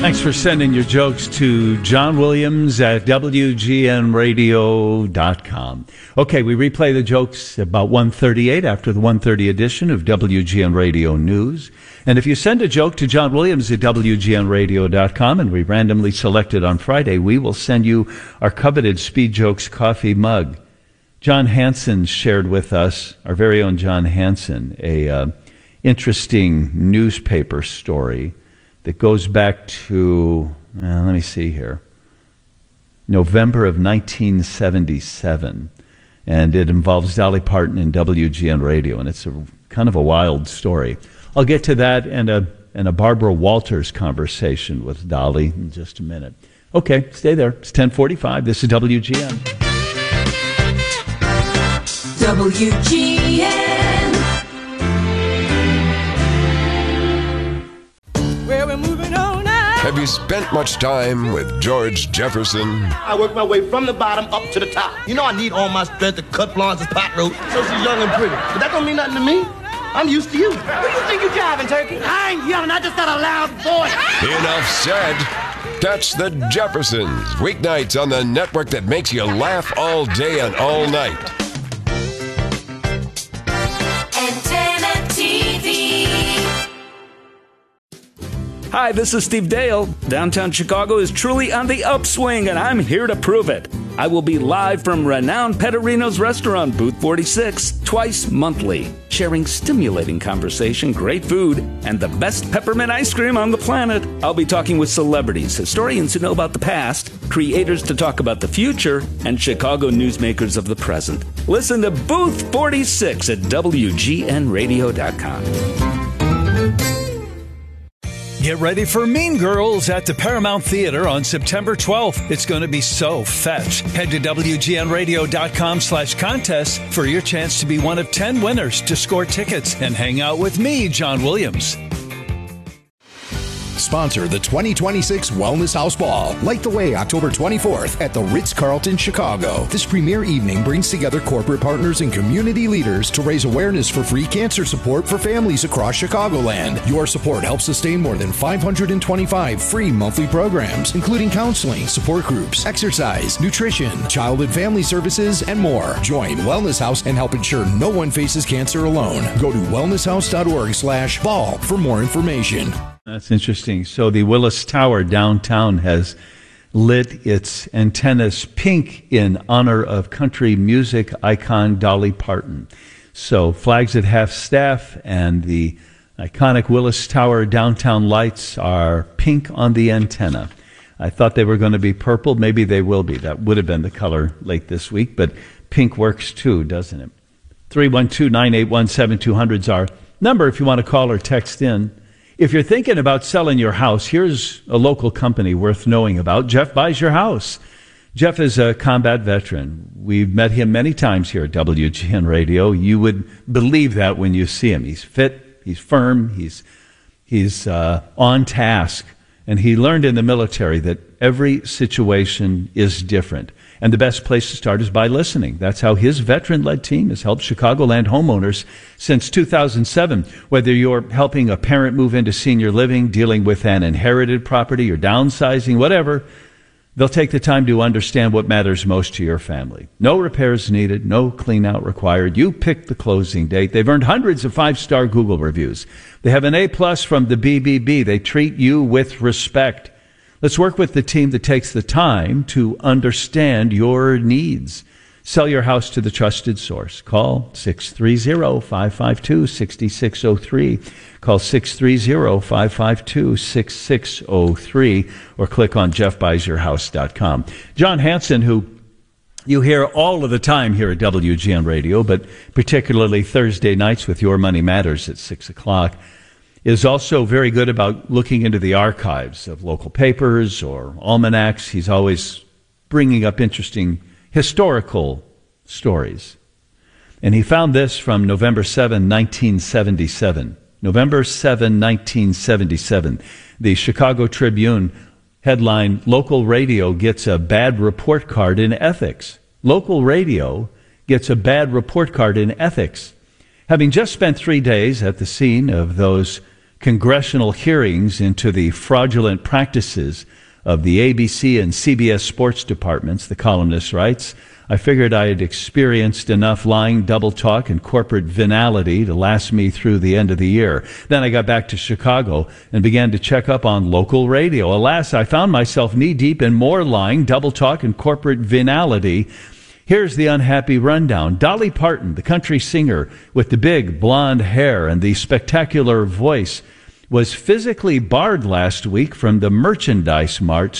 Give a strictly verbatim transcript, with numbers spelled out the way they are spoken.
Thanks for sending your jokes to John Williams at W G N radio dot com. Okay, we replay the jokes about one thirty-eight after the one thirty edition of W G N Radio News. And if you send a joke to John Williams at W G N radio dot com and we randomly select it on Friday, we will send you our coveted Speed Jokes coffee mug. John Hanson shared with us, our very own John Hanson, a uh, interesting newspaper story that goes back to, uh, let me see here, November of nineteen seventy-seven. And it involves Dolly Parton and W G N Radio, and it's a kind of a wild story. I'll get to that and a, and a Barbara Walters conversation with Dolly in just a minute. Okay, stay there. It's ten forty-five. This is W G N. W G N. Well, we're moving on now. Have you spent much time with George Jefferson? I work my way from the bottom up to the top. You know I need all my strength to cut Florence's pot roast so she's young and pretty. But that don't mean nothing to me. I'm used to you. Who you think you're driving, Turkey? I ain't yelling. I just got a loud voice. Enough said. Catch the Jeffersons weeknights on the network that makes you laugh all day and all night. Antenna T V. Hi, this is Steve Dale. Downtown Chicago is truly on the upswing, and I'm here to prove it. I will be live from renowned Petterino's restaurant, Booth forty-six, twice monthly, sharing stimulating conversation, great food, and the best peppermint ice cream on the planet. I'll be talking with celebrities, historians who know about the past, creators to talk about the future, and Chicago newsmakers of the present. Listen to Booth forty-six at W G N radio dot com. Get ready for Mean Girls at the Paramount Theater on September twelfth. It's going to be so fetch. Head to W G N radio dot com slash contest for your chance to be one of ten winners to score tickets and hang out with me, John Williams. Sponsor the twenty twenty-six Wellness House Ball. Light the way October twenty-fourth at the Ritz-Carlton, Chicago. This premier evening brings together corporate partners and community leaders to raise awareness for free cancer support for families across Chicagoland. Your support helps sustain more than five hundred twenty-five free monthly programs, including counseling, support groups, exercise, nutrition, child and family services, and more. Join Wellness House and help ensure no one faces cancer alone. Go to wellness house dot org slash ball for more information. That's interesting. So the Willis Tower downtown has lit its antennas pink in honor of country music icon Dolly Parton. So flags at half staff and the iconic Willis Tower downtown lights are pink on the antenna. I thought they were going to be purple. Maybe they will be. That would have been the color late this week, but pink works too, doesn't it? three one two, nine eight one, seven two zero zero is our number if you want to call or text in. If you're thinking about selling your house, here's a local company worth knowing about. Jeff Buys Your House. Jeff is a combat veteran. We've met him many times here at W G N Radio. You would believe that when you see him. He's fit, he's firm, he's, he's uh, on task. And he learned in the military that every situation is different. And the best place to start is by listening. That's how his veteran-led team has helped Chicagoland homeowners since two thousand seven. Whether you're helping a parent move into senior living, dealing with an inherited property, or downsizing, whatever, they'll take the time to understand what matters most to your family. No repairs needed, no clean-out required. You pick the closing date. They've earned hundreds of five-star Google reviews. They have an A-plus from the B B B. They treat you with respect. Let's work with the team that takes the time to understand your needs. Sell your house to the trusted source. Call six three zero, five five two, six six zero three. Call six three zero, five five two, six six zero three or click on jeff buys your house dot com. John Hanson, who you hear all of the time here at W G N Radio, but particularly Thursday nights with Your Money Matters at six o'clock, is also very good about looking into the archives of local papers or almanacs. He's always bringing up interesting historical stories. And he found this from November seventh, nineteen seventy-seven. November seventh, nineteen seventy-seven. The Chicago Tribune headline, Local Radio Gets a Bad Report Card in Ethics. Local radio gets a bad report card in ethics. Having just spent three days at the scene of those congressional hearings into the fraudulent practices of the A B C and C B S sports departments, the columnist writes. I figured I had experienced enough lying, double talk, and corporate venality to last me through the end of the year. Then I got back to Chicago and began to check up on local radio. Alas, I found myself knee-deep in more lying, double talk, and corporate venality. Here's the unhappy rundown. Dolly Parton, the country singer with the big blonde hair and the spectacular voice, was physically barred last week from the Merchandise Mart